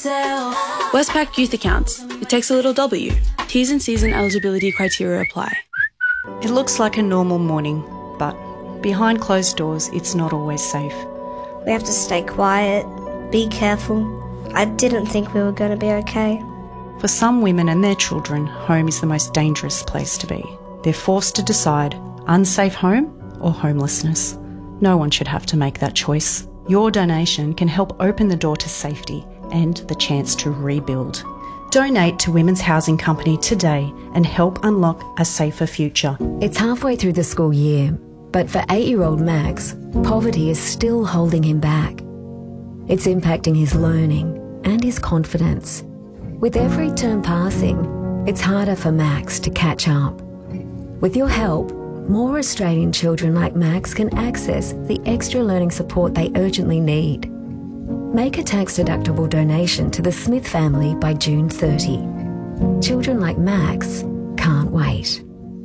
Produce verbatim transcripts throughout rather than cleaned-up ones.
myself. Westpac Youth Accounts. It takes a little W. T's and C's and eligibility criteria apply. It looks like a normal morning, but behind closed doors, it's not always safe. We have to stay quiet, be careful. I didn't think we were going to be okay. For some women and their children, home is the most dangerous place to be. They're forced to decide unsafe home or homelessness. No one should have to make that choice. Your donation can help open the door to safety and the chance to rebuild. Donate to Women's Housing Company today and help unlock a safer future. It's halfway through the school year, but for eight-year-old Max, poverty is still holding him back. It's impacting his learning and his confidence. With every term passing, it's harder for Max to catch up. With your help, more Australian children like Max can access the extra learning support they urgently need. Make a tax-deductible donation to the Smith family by June thirtieth. Children like Max can't wait.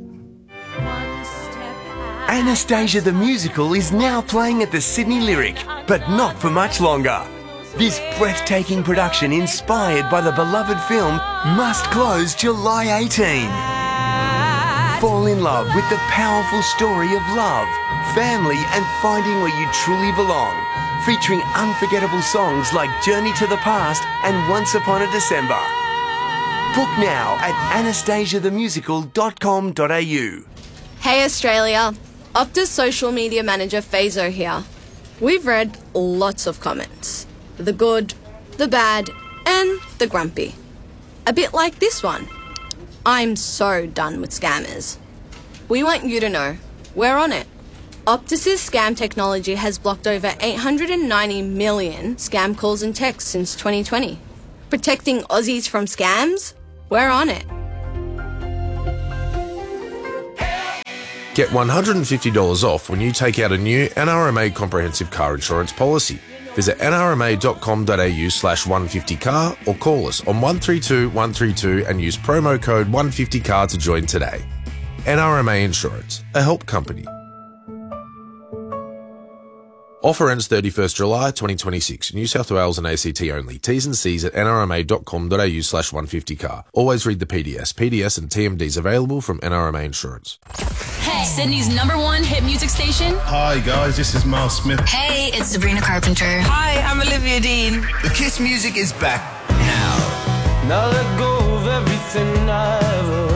Anastasia the Musical is now playing at the Sydney Lyric, but not for much longer. This breathtaking production, inspired by the beloved film, must close July eighteenth. Fall in love with the powerful story of love, family and finding where you truly belong. Featuring unforgettable songs like Journey to the Past and Once Upon a December. Book now at anastasia the musical dot com dot a u. Hey Australia, Optus social media manager Fazo here. We've read lots of comments. The good, the bad, and the grumpy. A bit like this one. I'm so done with scammers. We want you to know, we're on it. Optus's scam technology has blocked over eight hundred ninety million scam calls and texts since twenty twenty. Protecting Aussies from scams? We're on it. Get one hundred fifty dollars off when you take out a new N R M A comprehensive car insurance policy. Visit nrma.com.au slash 150car or call us on one three two one three two and use promo code one fifty car to join today. N R M A Insurance, a help company. Offer ends thirty-first July twenty twenty-six. New South Wales and A C T only. T's and C's at nrma.com.au slash 150car. Always read the P D S. P D S and T M Ds available from N R M A Insurance. Hey, Sydney's number one hit music station. Hi guys, this is Miles Smith. Hey, it's Sabrina Carpenter. Hi, I'm Olivia Dean. The Kiss music is back now. Now let go of everything I ever